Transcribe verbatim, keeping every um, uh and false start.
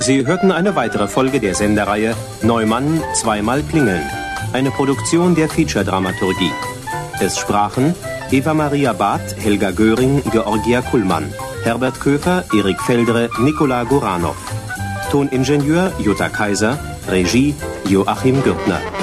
Sie hörten eine weitere Folge der Sendereihe Neumann zweimal klingeln. Eine Produktion der Feature-Dramaturgie. Es sprachen Eva Maria Barth, Helga Göring, Georgia Kullmann, Herbert Köfer, Erik Feldre, Nikola Goranov. Toningenieur Jutta Kaiser, Regie Joachim Gürtner.